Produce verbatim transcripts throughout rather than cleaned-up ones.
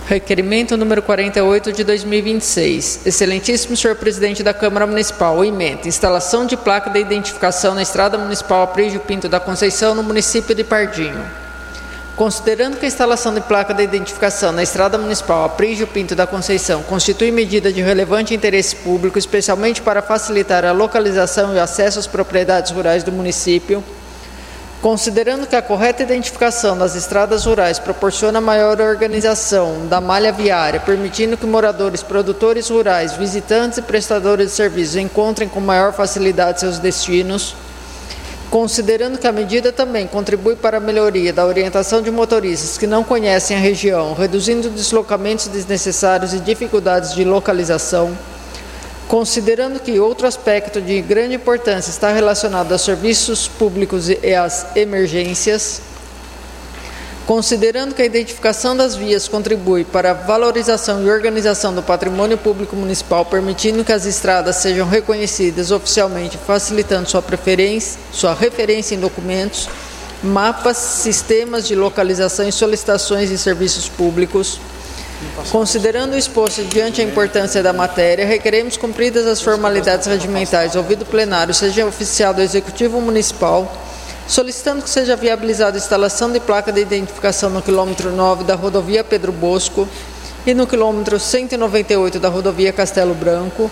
Requerimento número quarenta e oito de dois mil e vinte e seis. Excelentíssimo senhor presidente da Câmara Municipal, ementa: instalação de placa de identificação na Estrada Municipal Aprígio Pinto da Conceição, no município de Pardinho. Considerando que a instalação de placa de identificação na Estrada Municipal Aprígio Pinto da Conceição constitui medida de relevante interesse público, especialmente para facilitar a localização e acesso às propriedades rurais do município, considerando que a correta identificação das estradas rurais proporciona maior organização da malha viária, permitindo que moradores, produtores rurais, visitantes e prestadores de serviços encontrem com maior facilidade seus destinos, considerando que a medida também contribui para a melhoria da orientação de motoristas que não conhecem a região, reduzindo deslocamentos desnecessários e dificuldades de localização, considerando que outro aspecto de grande importância está relacionado aos serviços públicos e às emergências, considerando que a identificação das vias contribui para a valorização e organização do patrimônio público municipal, permitindo que as estradas sejam reconhecidas oficialmente, facilitando sua preferência, sua referência em documentos, mapas, sistemas de localização e solicitações de serviços públicos. Considerando o exposto diante a importância da matéria, requeremos cumpridas as formalidades regimentais, ouvido o plenário, seja oficial do Executivo Municipal, solicitando que seja viabilizada a instalação de placa de identificação no quilômetro nove da rodovia Pedro Bosco e no quilômetro cento e noventa e oito da rodovia Castelo Branco,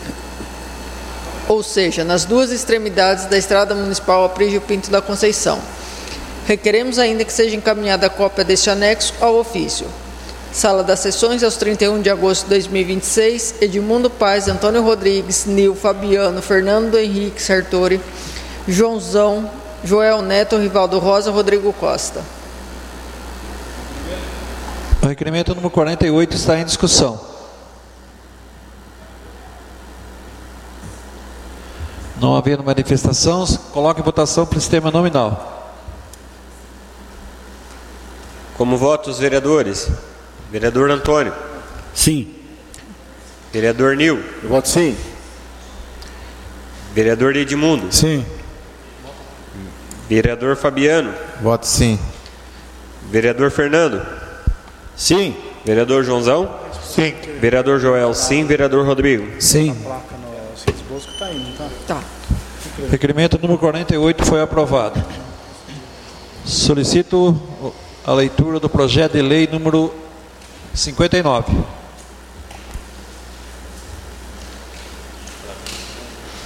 ou seja, nas duas extremidades da Estrada Municipal Aprígio Pinto da Conceição. Requeremos ainda que seja encaminhada a cópia deste anexo ao ofício. Sala das Sessões, aos trinta e um de agosto de dois mil e vinte e seis, Edmundo Paes, Antônio Rodrigues, Nil, Fabiano, Fernando Henrique Sartori, Joãozão, Joel Neto, Rivaldo Rosa, Rodrigo Costa. O requerimento número quarenta e oito está em discussão. Não havendo manifestações, coloque em votação pelo sistema nominal. Como votos, vereadores? Vereador Antônio. Sim. Vereador Nil. Eu voto sim. Vereador Edmundo. Sim. Vereador Fabiano. Voto sim. Vereador Fernando. Sim. Vereador Joãozão. Sim. Vereador Joel, sim. Vereador Rodrigo. Sim. Tá. Requerimento número quarenta e oito foi aprovado. Solicito a leitura do projeto de lei número cinquenta e nove.